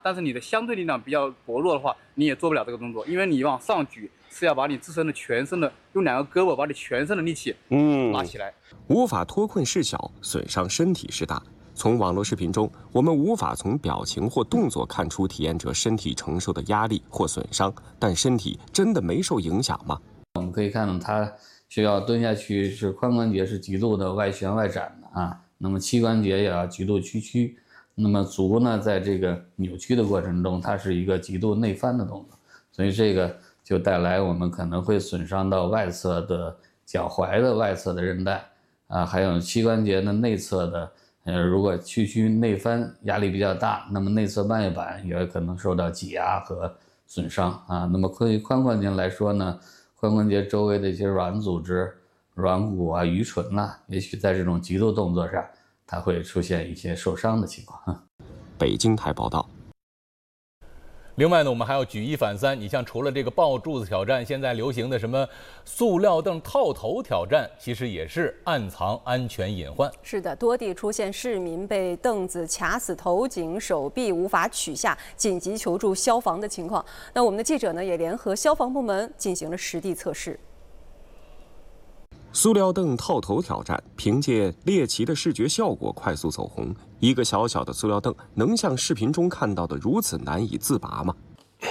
但是你的相对力量比较薄弱的话，你也做不了这个动作，因为你往上举是要把你自身的全身的用2个胳膊把你全身的力气拉起来。 无法脱困事小，损伤身体事大。从网络视频中，我们无法从表情或动作看出体验者身体承受的压力或损伤，但身体真的没受影响吗？ 我们可以看到，他需要蹲下去，是髋关节是极度的外旋外展的啊，那么膝关节也要极度屈曲。那么足呢，在这个扭曲的过程中，它是一个极度内翻的动作，所以这个就带来我们可能会损伤到外侧的脚踝的外侧的韧带啊，还有膝关节的内侧的，如果屈曲内翻压力比较大，那么内侧半月板也可能受到挤压和损伤啊。那么对于髋关节来说呢，髋关节周围的一些软组织、软骨啊、盂唇啊，也许在这种极度动作上，它会出现一些受伤的情况。 北京台报道。 另外呢，我们还要举一反三。你像除了这个抱柱子挑战，现在流行的什么塑料凳套头挑战，其实也是暗藏安全隐患。 是的，多地出现市民被凳子卡死头颈、手臂无法取下，紧急求助消防的情况。那我们的记者呢，也联合消防部门进行了实地测试。 塑料凳套头挑战凭借猎奇的视觉效果快速走红。一个小小的塑料凳能像视频中看到的如此难以自拔吗？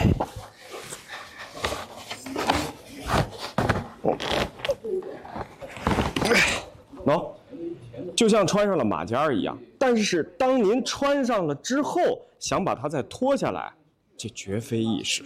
喏，就像穿上了马甲一样。但是当您穿上了之后，想把它再脱下来，这绝非易事。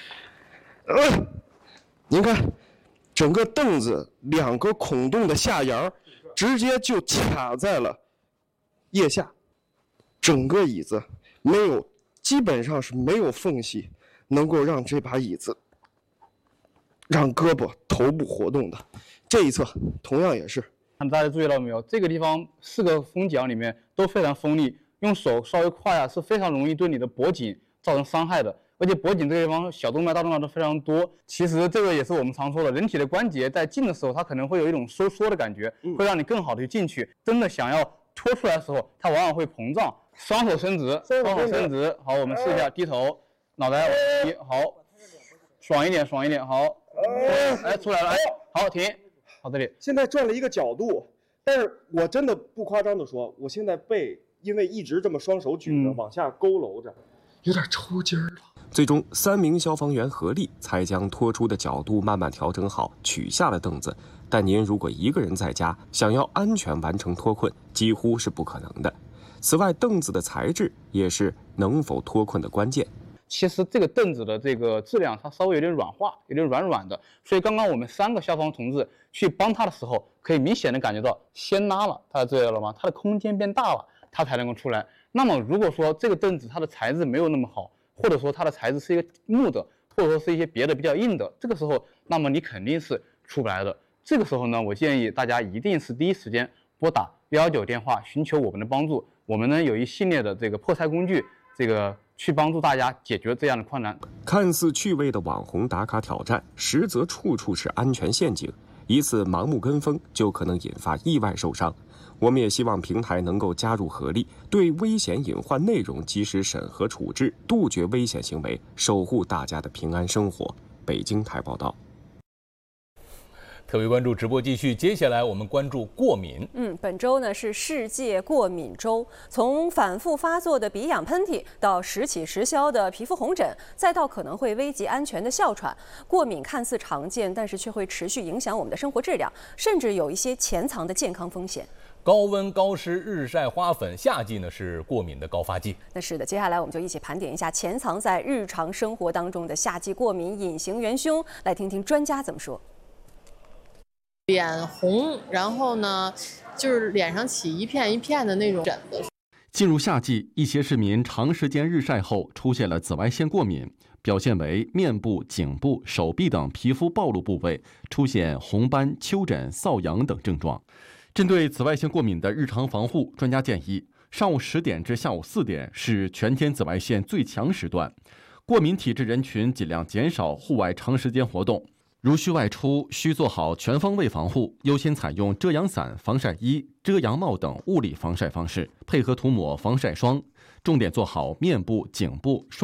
您看。整个凳子2个孔洞的下沿直接就卡在了腋下，整个椅子基本上是没有缝隙，能够让这把椅子让胳膊、头部活动的。这一侧同样也是。 大家注意到没有？这个地方4个风角里面都非常锋利，用手稍微跨呀是非常容易对你的脖颈造成伤害的。而且脖颈这个地方小动脉、大动脉都非常多。其实这个也是我们常说的，人体的关节在进的时候，它可能会有一种收缩的感觉，会让你更好的进去。真的想要拖出来的时候，它往往会膨胀。双手伸直，双手伸直。好，我们试一下，低头，脑袋往低，好，爽一点，爽一点，好，哎，出来了，哎，好，停，好，这里。 现在转了一个角度，但是我真的不夸张的说，我现在背因为一直这么双手举着，往下佝偻着，有点抽筋儿了。 最终，3名消防员合力才将拖出的角度慢慢调整好，取下了凳子。但您如果一个人在家，想要安全完成脱困，几乎是不可能的。此外，凳子的材质也是能否脱困的关键。 其实这个凳子的这个质量它稍微有点软化，有点软软的，所以刚刚我们3个消防同志去帮他的时候，可以明显的感觉到先拉了，大家注意到了吗？它的空间变大了，它才能够出来。那么如果说这个凳子它的材质没有那么好，或者说它的材质是一个木的，或者说是一些别的比较硬的，这个时候，那么你肯定是出不来的。这个时候呢，我建议大家一定是第一时间拨打119电话，寻求我们的帮助。我们呢有一系列的这个破拆工具，这个去帮助大家解决这样的困难。 看似趣味的网红打卡挑战，实则处处是安全陷阱。一次盲目跟风就可能引发意外受伤。我们也希望平台能够加入合力，对危险隐患内容及时审核处置，杜绝危险行为，守护大家的平安生活。北京台报道。 特别关注直播继续，接下来我们关注过敏。 本周呢是世界过敏周，从反复发作的鼻痒喷嚏，到时起时消的皮肤红疹，再到可能会危及安全的哮喘，过敏看似常见，但是却会持续影响我们的生活质量，甚至有一些潜藏的健康风险。 高温、高湿、日晒、花粉，夏季呢是过敏的高发季。 那是的，接下来我们就一起盘点一下潜藏在日常生活当中的夏季过敏隐形元凶，来听听专家怎么说。 脸红，然后呢，就是脸上起一片一片的那种疹子。 进入夏季，一些市民长时间日晒后出现了紫外线过敏，表现为面部、颈部、手臂等皮肤暴露部位出现红斑、丘疹、瘙痒等症状。针对紫外线过敏的日常防护，专家建议，上午10点至下午4点是全天紫外线最强时段，过敏体质人群尽量减少户外长时间活动。如需外出，需做好全方位防护，优先采用遮阳伞、防晒衣、遮阳帽等物理防晒方式，配合涂抹防晒霜，重点做好面部、颈部、双